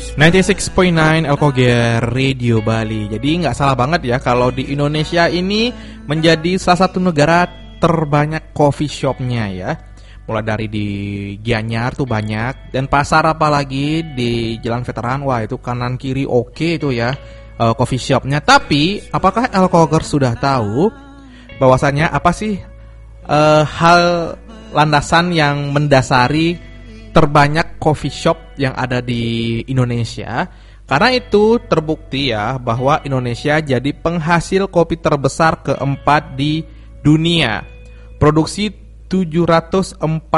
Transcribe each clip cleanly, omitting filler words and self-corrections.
96.9 Elkoger Radio Bali. Jadi nggak salah banget ya kalau di Indonesia ini menjadi salah satu negara terbanyak coffee shopnya ya. Mulai dari di Gianyar tuh banyak, dan pasar apalagi di Jalan Veteran, wah itu kanan kiri oke itu ya coffee shopnya. Tapi apakah Elkoger sudah tahu bahwasannya apa sih hal landasan yang mendasari terbanyak coffee shop yang ada di Indonesia? Karena itu terbukti ya bahwa Indonesia jadi penghasil kopi terbesar keempat di dunia. Produksi 742.000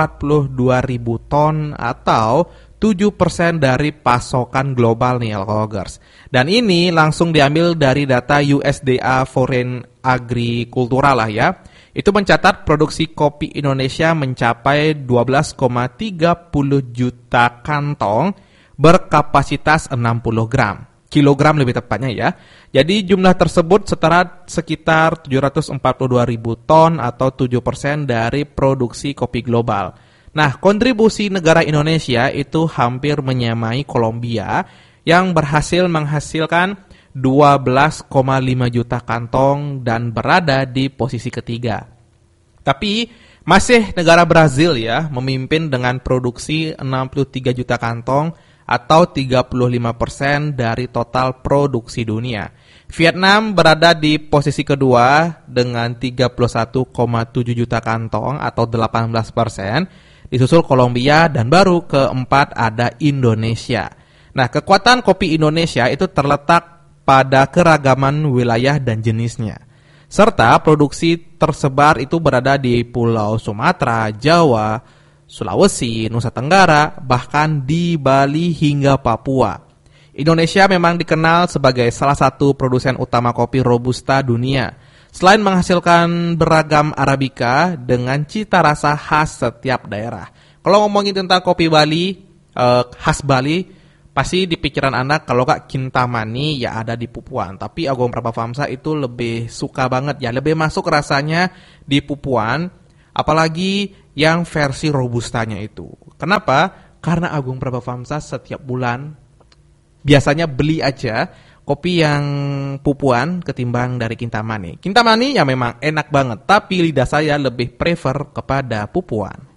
ton atau 7% dari pasokan global nih Elkogers. Dan ini langsung diambil dari data USDA Foreign Agricultural lah ya. Itu mencatat produksi kopi Indonesia mencapai 12,30 juta kantong berkapasitas 60 kilogram lebih tepatnya ya. Jadi jumlah tersebut setara sekitar 742.000 ton atau 7% dari produksi kopi global. Nah, kontribusi negara Indonesia itu hampir menyamai Kolombia yang berhasil menghasilkan 12,5 juta kantong dan berada di posisi ketiga. Tapi masih negara Brazil ya memimpin dengan produksi 63 juta kantong atau 35% dari total produksi dunia. Vietnam berada di posisi kedua dengan 31,7 juta kantong atau 18%, disusul Kolombia dan baru keempat ada Indonesia. Nah, kekuatan kopi Indonesia itu terletak pada keragaman wilayah dan jenisnya. Serta produksi tersebar itu berada di Pulau Sumatera, Jawa, Sulawesi, Nusa Tenggara, bahkan di Bali hingga Papua. Indonesia memang dikenal sebagai salah satu produsen utama kopi Robusta dunia. Selain menghasilkan beragam Arabica dengan cita rasa khas setiap daerah. Kalau ngomongin tentang kopi Bali, khas Bali, pasti di pikiran Anda kalau gak Kintamani ya ada di Pupuan. Tapi Agung Prabhavamsa itu lebih suka banget ya, lebih masuk rasanya di Pupuan, apalagi yang versi Robustanya itu. Kenapa? Karena Agung Prabhavamsa setiap bulan biasanya beli aja kopi yang Pupuan ketimbang dari Kintamani. Kintamani ya memang enak banget, tapi lidah saya lebih prefer kepada Pupuan.